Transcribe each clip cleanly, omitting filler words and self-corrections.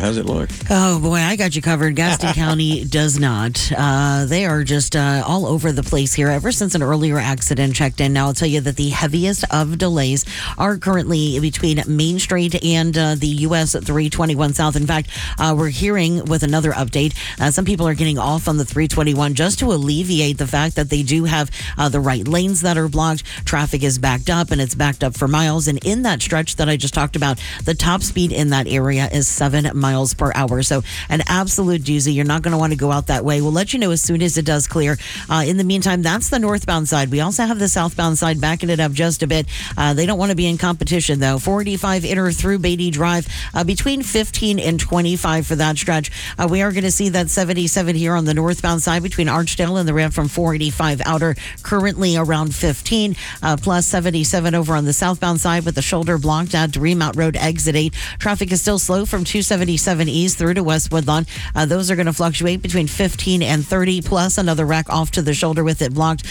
How's it look? Oh, boy, I got you covered. Gaston County does not. They are just all over the place here ever since an earlier accident checked in. Now, I'll tell you that the heaviest of delays are currently between Main Street and the US 321 South. In fact, we're hearing with another update, some people are getting off on the 321 just to alleviate the fact that they do have the right lanes that are blocked. Traffic is backed up, and it's backed up for miles. And in that stretch that I just talked about, the top speed in that area is 7 miles per hour. So an absolute doozy. You're not going to want to go out that way. We'll let you know as soon as it does clear. In the meantime, that's the northbound side. We also have the southbound side backing it up just a bit. They don't want to be in competition, though. 485 inner through Beatty Drive, between 15 and 25 for that stretch. We are going to see that 77 here on the northbound side between Archdale and the ramp from 485 outer, currently around 15, plus 77 over on the southbound side with the shoulder blocked at Remount Road exit 8. Traffic is still slow from 277 east through to West Woodlawn. Those are going to fluctuate between 15 and 30, plus another wreck off to the shoulder with it blocked,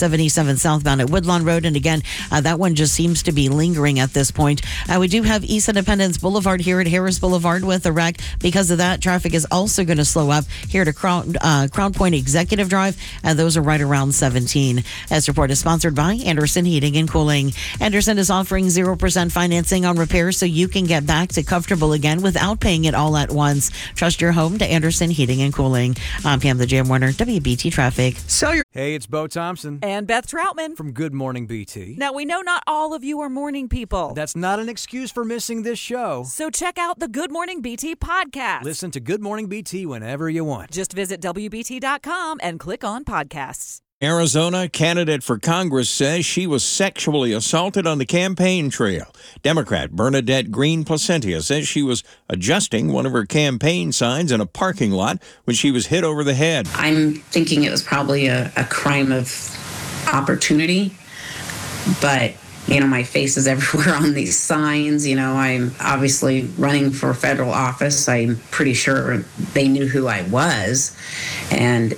77 southbound at Woodlawn Road. And again, that one just seems to be lingering at this point. We do have East Independence Boulevard here at Harris Boulevard with a wreck. Because of that, traffic is also going to slow up here to Crown Point Executive Drive, and those are right around 17. This report is sponsored by Anderson Heating and Cooling. Anderson is offering 0% financing on repairs so you can get back to comfortable again without paying it all at once. Trust your home to Anderson Heating and Cooling. I'm Pam the Jam Warner, WBT Traffic. Hey, it's Bo Thompson. And Beth Troutman. From Good Morning BT. Now, we know not all of you are morning people. That's not an excuse for missing this show. So check out the Good Morning BT podcast. Listen to Good Morning BT whenever you want. Just visit WBT.com and click on podcasts. Arizona candidate for Congress says she was sexually assaulted on the campaign trail. Democrat Bernadette Green Placentia says she was adjusting one of her campaign signs in a parking lot when she was hit over the head. I'm thinking it was probably a crime of opportunity, but my face is everywhere on these signs. I'm obviously running for federal office. I'm pretty sure they knew who I was, and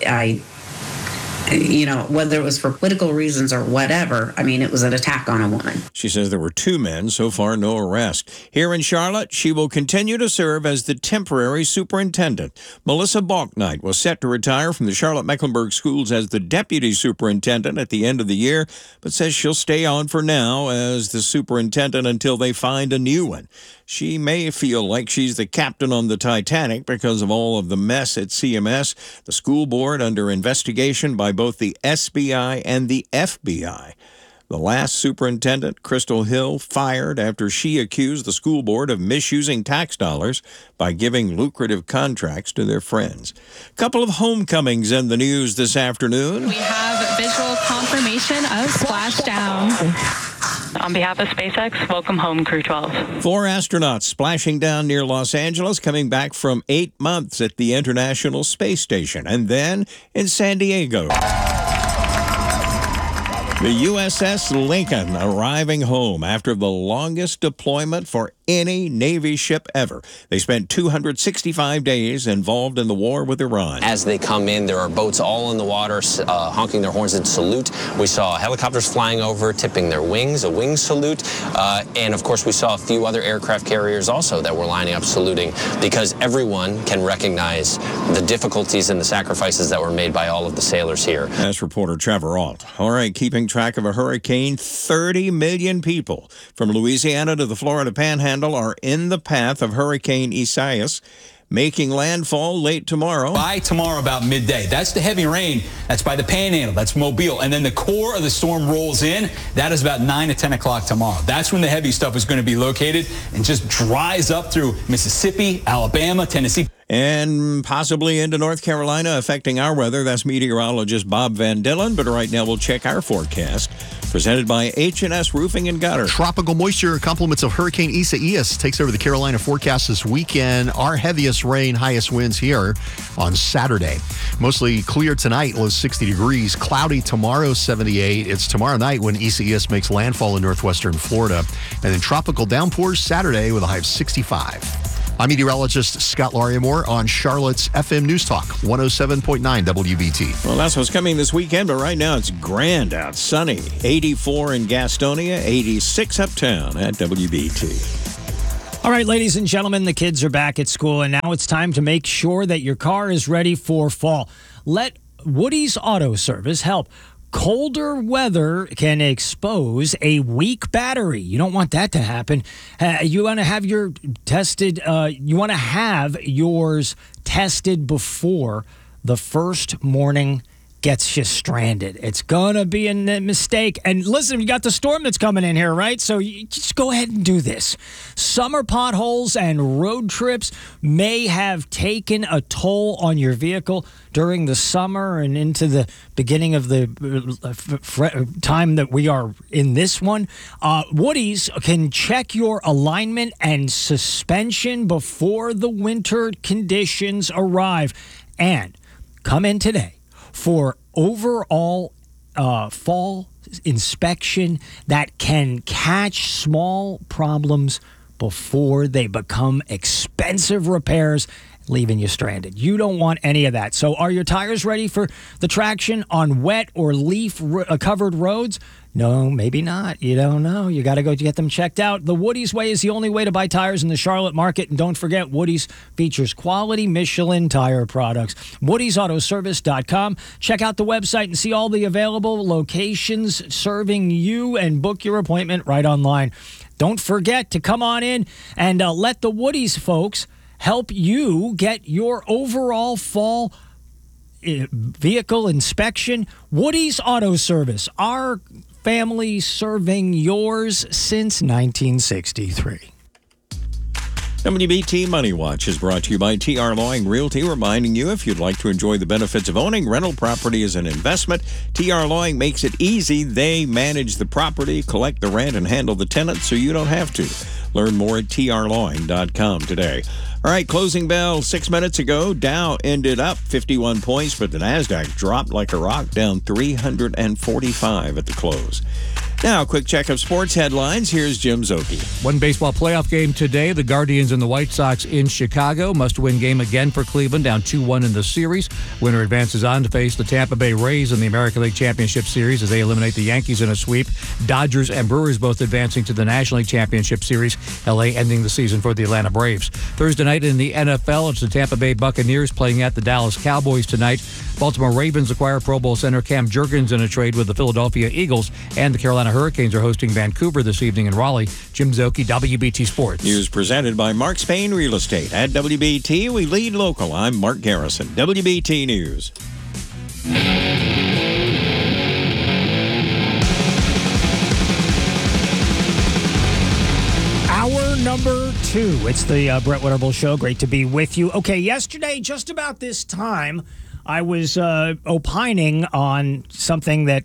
whether it was for political reasons or whatever, it was an attack on a woman. She says there were 2 men, so far no arrest. Here in Charlotte, she will continue to serve as the temporary superintendent. Melissa Balknight was set to retire from the Charlotte-Mecklenburg schools as the deputy superintendent at the end of the year, but says she'll stay on for now as the superintendent until they find a new one. She may feel like she's the captain on the Titanic because of all of the mess at CMS, the school board under investigation by both the SBI and the FBI. The last superintendent, Crystal Hill, fired after she accused the school board of misusing tax dollars by giving lucrative contracts to their friends. A couple of homecomings in the news this afternoon. We have visual confirmation of splashdown. On behalf of SpaceX, welcome home, Crew 12. 4 astronauts splashing down near Los Angeles, coming back from 8 months at the International Space Station, and then in San Diego. The USS Lincoln arriving home after the longest deployment for any Navy ship ever. They spent 265 days involved in the war with Iran. As they come in, there are boats all in the water, honking their horns in salute. We saw helicopters flying over, tipping their wings, a wing salute. And, of course, we saw a few other aircraft carriers also that were lining up saluting, because everyone can recognize the difficulties and the sacrifices that were made by all of the sailors here. That's reporter Trevor Ault. All right, keeping track of a hurricane, 30 million people from Louisiana to the Florida Panhandle are in the path of Hurricane Isaias, making landfall late tomorrow. By tomorrow about midday. That's the heavy rain. That's by the Panhandle. That's Mobile. And then the core of the storm rolls in. That is about 9 to 10 o'clock tomorrow. That's when the heavy stuff is going to be located and just dries up through Mississippi, Alabama, Tennessee. And possibly into North Carolina, affecting our weather. That's meteorologist Bob Van Dillen. But right now, we'll check our forecast. Presented by H&S Roofing and Gutter. Tropical moisture, compliments of Hurricane Isaias, takes over the Carolina forecast this weekend. Our heaviest rain, highest winds here on Saturday. Mostly clear tonight, low 60 degrees. Cloudy tomorrow, 78. It's tomorrow night when Isaias makes landfall in northwestern Florida. And then tropical downpours Saturday with a high of 65. I'm meteorologist Scott Lariamore on Charlotte's FM News Talk, 107.9 WBT. Well, that's what's coming this weekend, but right now it's grand out, sunny. 84 in Gastonia, 86 uptown at WBT. All right, ladies and gentlemen, the kids are back at school, and now it's time to make sure that your car is ready for fall. Let Woody's Auto Service help. Colder weather can expose a weak battery. You don't want that to happen. You want to have your tested. You want to have yours tested before the first morning gets you stranded. It's gonna be a mistake. And listen, you got the storm that's coming in here, right? So you just go ahead and do this. Summer potholes and road trips may have taken a toll on your vehicle during the summer and into the beginning of the time that we are in this one. Woody's can check your alignment and suspension before the winter conditions arrive. And come in today for overall fall inspection that can catch small problems before they become expensive repairs, leaving you stranded. You don't want any of that. So are your tires ready for the traction on wet or leaf-covered roads? No, maybe not. You don't know. You got to go get them checked out. The Woody's Way is the only way to buy tires in the Charlotte market. And don't forget, Woody's features quality Michelin tire products. Woody'sAutoservice.com. Check out the website and see all the available locations serving you and book your appointment right online. Don't forget to come on in and let the Woody's folks help you get your overall fall vehicle inspection. Woody's Auto Service, our family serving yours since 1963. WBT Money Watch is brought to you by TR Lawing Realty, reminding you if you'd like to enjoy the benefits of owning rental property as an investment, TR Lawing makes it easy. They manage the property, collect the rent, and handle the tenants so you don't have to. Learn more at trlawing.com today. All right, closing bell 6 minutes ago. Dow ended up 51 points, but the NASDAQ dropped like a rock, down 345 at the close. Now, a quick check of sports headlines. Here's Jim Zoki. One baseball playoff game today. The Guardians and the White Sox in Chicago. Must-win game again for Cleveland, down 2-1 in the series. Winner advances on to face the Tampa Bay Rays in the American League Championship Series as they eliminate the Yankees in a sweep. Dodgers and Brewers both advancing to the National League Championship Series. L.A. ending the season for the Atlanta Braves. Thursday night in the NFL, it's the Tampa Bay Buccaneers playing at the Dallas Cowboys tonight. Baltimore Ravens acquire Pro Bowl center Cam Jurgens in a trade with the Philadelphia Eagles, and the Carolina Hurricanes are hosting Vancouver this evening in Raleigh. Jim Zoki, WBT Sports. News presented by Mark Spain Real Estate. At WBT, we lead local. I'm Mark Garrison. WBT News. Hour number 2. It's the Brett Winterble Show. Great to be with you. Okay, yesterday, just about this time, I was opining on something that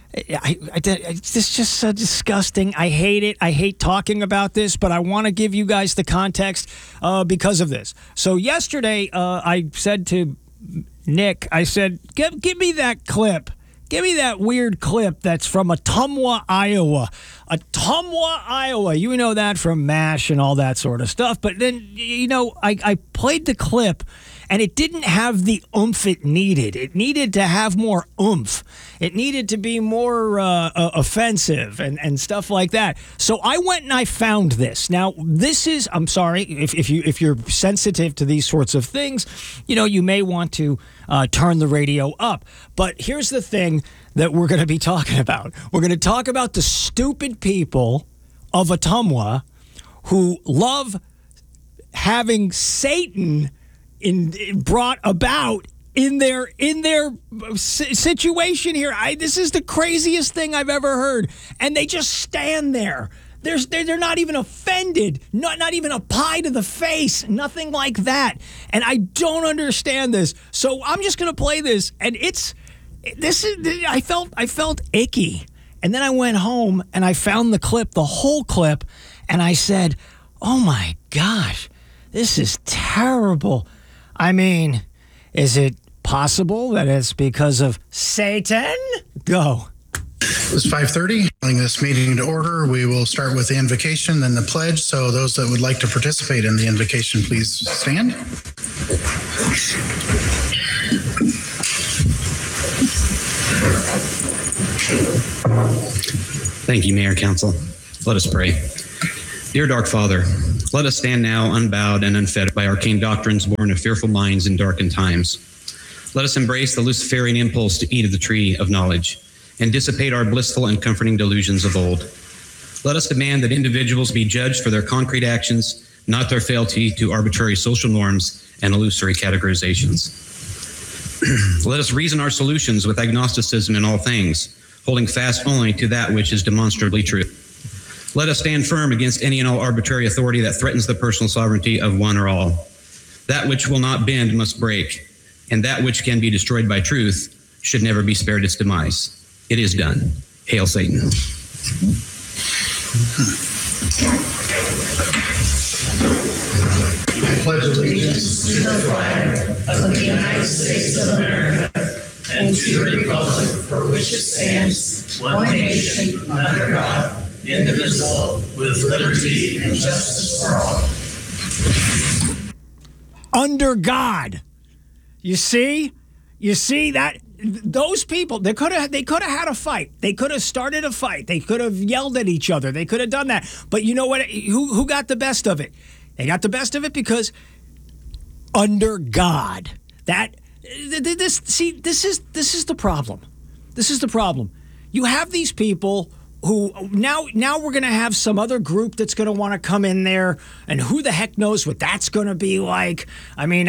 it's just so disgusting. I hate it. I hate talking about this, but I want to give you guys the context because of this. So yesterday, I said to Nick, I said, give me that clip. Give me that weird clip that's from Ottumwa, Iowa. Ottumwa, Iowa. You know that from MASH and all that sort of stuff. But then, I played the clip, and it didn't have the oomph it needed. It needed to have more oomph. It needed to be more offensive and stuff like that. So I went and I found this. Now, this is, I'm sorry, if you're sensitive to these sorts of things, you may want to turn the radio up. But here's the thing that we're going to be talking about. We're going to talk about the stupid people of Ottumwa who love having Satan brought about in their situation here. This is the craziest thing I've ever heard, and they just stand there. They're not even offended, not even a pie to the face, nothing like that. And I don't understand this. So I'm just gonna play this, and I felt icky, and then I went home and I found the clip, the whole clip, and I said, "Oh my gosh, this is terrible." I mean, is it possible that it's because of Satan? Go. It's 5:30. Calling this meeting to order. We will start with the invocation, then the pledge. So those that would like to participate in the invocation, please stand. Thank you, Mayor, Council. Let us pray. Dear Dark Father, Let us stand now unbowed and unfettered by arcane doctrines born of fearful minds in darkened times. Let us embrace the Luciferian impulse to eat of the tree of knowledge and dissipate our blissful and comforting delusions of old. Let us demand that individuals be judged for their concrete actions, not their fealty to arbitrary social norms and illusory categorizations. Let us reason our solutions with agnosticism in all things, holding fast only to that which is demonstrably true. Let us stand firm against any and all arbitrary authority that threatens the personal sovereignty of one or all. That which will not bend must break, and that which can be destroyed by truth should never be spared its demise. It is done. Hail Satan. I pledge allegiance to the flag of the United States of America and to the republic for which it stands, one nation, under God, indivisible, with liberty and justice for all. Under God. You see that those people, they could have had a fight. They could have started a fight. They could have yelled at each other. They could have done that. But you know what? Who got the best of it? They got the best of it because under God. This is the problem. This is the problem. You have these people who now we're going to have some other group that's going to want to come in there, and who the heck knows what that's going to be like. I mean,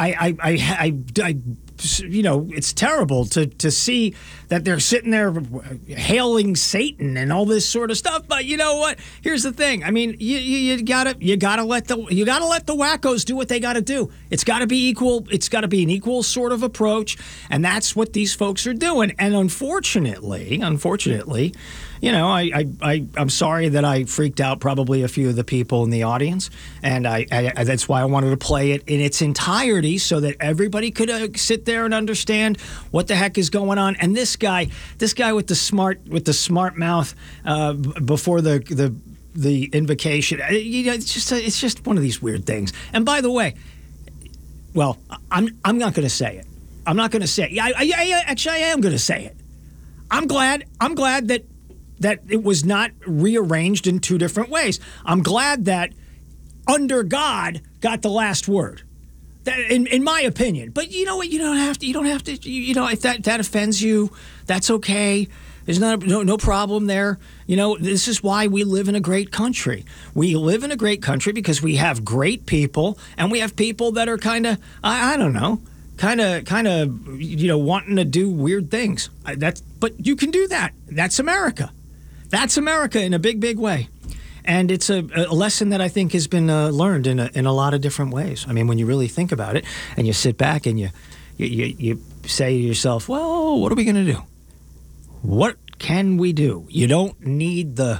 I you know, it's terrible to see that they're sitting there hailing Satan and all this sort of stuff. But you know what? Here's the thing. I mean, you gotta let the wackos do what they got to do. It's got to be equal. It's got to be an equal sort of approach, and that's what these folks are doing. And unfortunately, you know, I'm sorry that I freaked out probably a few of the people in the audience, and I that's why I wanted to play it in its entirety so that everybody could sit there and understand what the heck is going on. And this guy with the smart mouth before the invocation, you know, it's just one of these weird things. And by the way, well, I'm not going to say it. I'm not going to say it. I am going to say it. I'm glad that it was not rearranged in two different ways. I'm glad that under God got the last word. That, in my opinion. But you know what? You don't have to. You know, if that offends you, that's okay. There's no problem there. You know, this is why we live in a great country. We live in a great country because we have great people, and we have people that are kind of, I don't know, kind of, you know, wanting to do weird things. But you can do that. That's America. That's America in a big, big way. And it's a lesson that I think has been learned in a lot of different ways. I mean, when you really think about it and you sit back and you say to yourself, well, what are we going to do? What can we do? You don't need those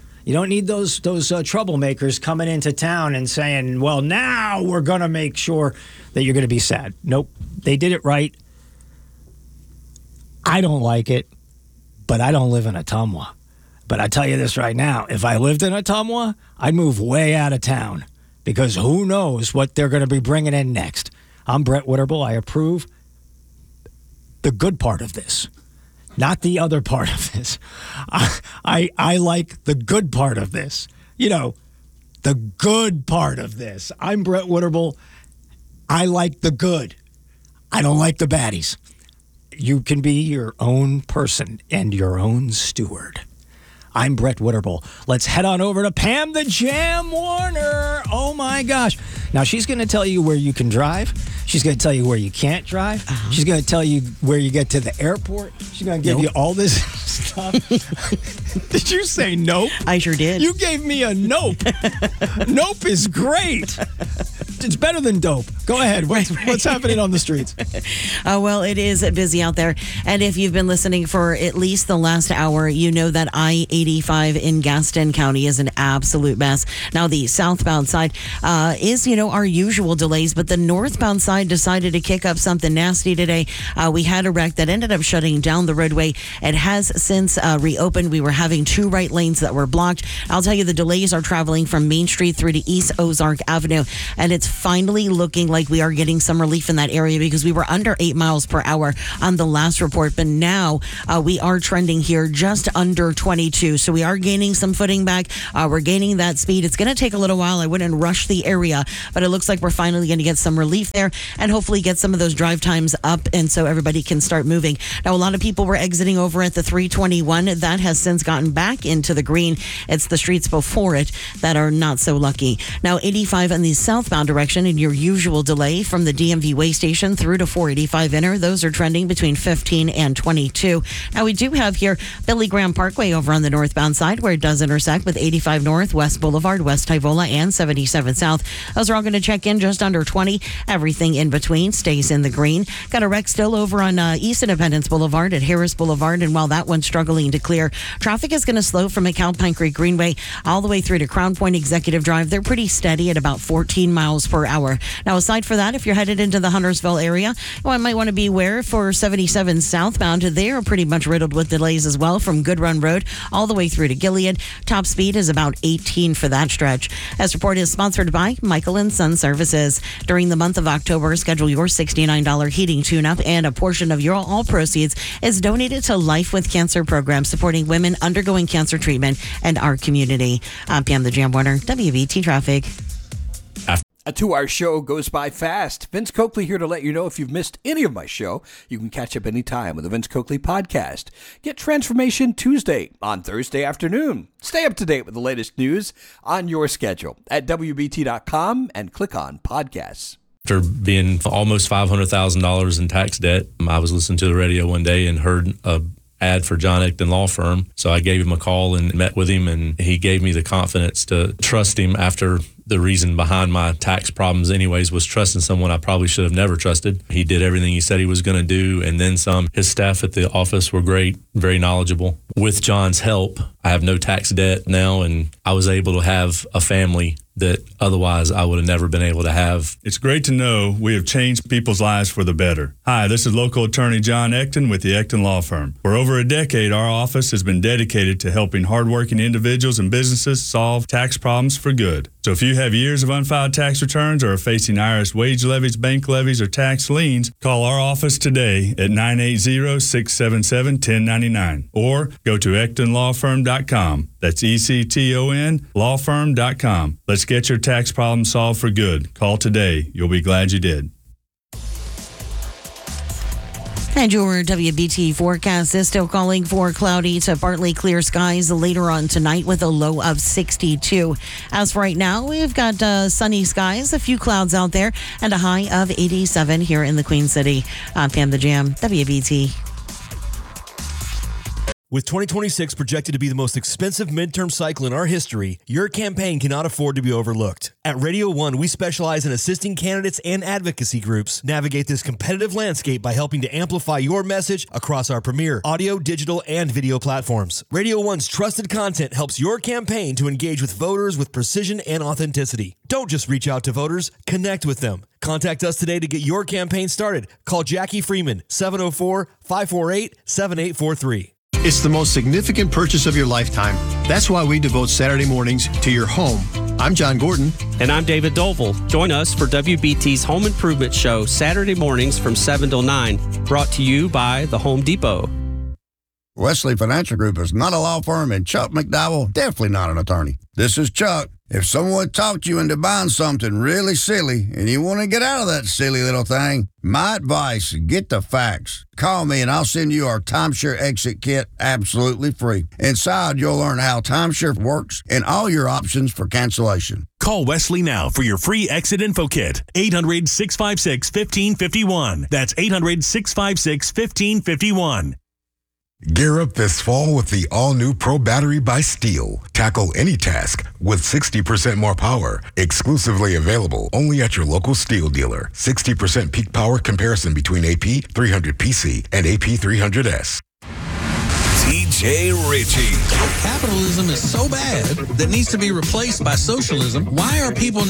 troublemakers coming into town and saying, well, now we're going to make sure that you're going to be sad. Nope. They did it right. I don't like it, but I don't live in Ottumwa. But I tell you this right now, if I lived in Ottumwa, I'd move way out of town because who knows what they're going to be bringing in next. I'm Brett Witterbull. I approve the good part of this, not the other part of this. I like the good part of this. You know, the good part of this. I'm Brett Witterbull. I like the good. I don't like the baddies. You can be your own person and your own steward. I'm Brett Witterbull. Let's head on over to Pam the Jam Warner. Oh, my gosh. Now, she's going to tell you where you can drive. She's going to tell you where you can't drive. Uh-huh. She's going to tell you where you get to the airport. She's going to give you all this stuff. Did you say nope? I sure did. You gave me a nope. Nope is great. It's better than dope. Go ahead. What's happening on the streets? Well, it is busy out there. And if you've been listening for at least the last hour, you know that I-85 in Gaston County is an absolute mess. Now, the southbound side is, our usual delays, but the northbound side decided to kick up something nasty today. We had a wreck that ended up shutting down the roadway. It has since reopened. We were having 2 right lanes that were blocked. I'll tell you, the delays are traveling from Main Street through to East Ozark Avenue, and it's finally looking like we are getting some relief in that area because we were under 8 miles per hour on the last report, but now we are trending here just under 22. So we are gaining some footing back. We're gaining that speed. It's going to take a little while. I wouldn't rush the area, but it looks like we're finally going to get some relief there and hopefully get some of those drive times up, and so everybody can start moving. Now, a lot of people were exiting over at the 321. That has since gotten back into the green. It's the streets before it that are not so lucky. Now, 85 in the southbound direction in your usual delay from the DMV way station through to 485 inner. Those are trending between 15 and 22. Now, we do have here Billy Graham Parkway over on the northbound side where it does intersect with 85 North, West Boulevard, West Tyvola, and 77 South. Those are all going to check in just under 20. Everything in between stays in the green. Got a wreck still over on East Independence Boulevard at Harris Boulevard, and while that one's struggling to clear, traffic is going to slow from McAlpine Creek Greenway all the way through to Crown Point Executive Drive. They're pretty steady at about 14 miles per hour. Now, aside for that, if you're headed into the Huntersville area, you might want to be aware for 77 southbound. They are pretty much riddled with delays as well from Good Run Road all the way through to Gilead. Top speed is about 18 for that stretch. This report is sponsored by Michael and Son Services. During the month of October, schedule your $69 heating tune-up, and a portion of your all proceeds is donated to Life with Cancer program supporting women undergoing cancer treatment and our community. I'm Pam the Jam Warner, WBT Traffic. A 2-hour show goes by fast. Vince Coakley here to let you know if you've missed any of my show, you can catch up anytime with the Vince Coakley podcast. Get Transformation Tuesday on Thursday afternoon. Stay up to date with the latest news on your schedule at WBT.com and click on podcasts. After being almost $500,000 in tax debt, I was listening to the radio one day and heard a ad for John Ecton Law Firm. So I gave him a call and met with him, and he gave me the confidence to trust him after the reason behind my tax problems anyways was trusting someone I probably should have never trusted. He did everything he said he was going to do, and then some. His staff at the office were great, very knowledgeable. With John's help, I have no tax debt now, and I was able to have a family that otherwise I would have never been able to have. It's great to know we have changed people's lives for the better. Hi, this is local attorney John Ecton with the Ecton Law Firm. For over a decade, our office has been dedicated to helping hardworking individuals and businesses solve tax problems for good. So if you have years of unfiled tax returns or are facing IRS wage levies, bank levies, or tax liens, call our office today at 980-677-1099 or go to EctonLawFirm.com. That's ECTON lawfirm.com. Let's get your tax problem solved for good. Call today. You'll be glad you did. And your WBT forecast is still calling for cloudy to partly clear skies later on tonight with a low of 62. As for right now, we've got sunny skies, a few clouds out there, and a high of 87 here in the Queen City. I'm Pam the Jam, WBT. With 2026 projected to be the most expensive midterm cycle in our history, your campaign cannot afford to be overlooked. At Radio 1, we specialize in assisting candidates and advocacy groups navigate this competitive landscape by helping to amplify your message across our premier audio, digital, and video platforms. Radio 1's trusted content helps your campaign to engage with voters with precision and authenticity. Don't just reach out to voters, connect with them. Contact us today to get your campaign started. Call Jackie Freeman, 704-548-7843. It's the most significant purchase of your lifetime. That's why we devote Saturday mornings to your home. I'm John Gordon. And I'm David Dovell. Join us for WBT's Home Improvement Show Saturday mornings from 7 till 9, brought to you by the Home Depot. Wesley Financial Group is not a law firm, and Chuck McDowell definitely not an attorney. This is Chuck. If someone talked you into buying something really silly and you want to get out of that silly little thing, my advice, get the facts. Call me and I'll send you our timeshare exit kit absolutely free. Inside, you'll learn how timeshare works and all your options for cancellation. Call Wesley now for your free exit info kit. 800-656-1551. That's 800-656-1551. Gear up this fall with the all-new Pro Battery by Steel. Tackle any task with 60% more power. Exclusively available only at your local Steel dealer. 60% peak power comparison between AP 300PC and AP 300S. TJ Ritchie. Capitalism is so bad that needs to be replaced by socialism. Why are people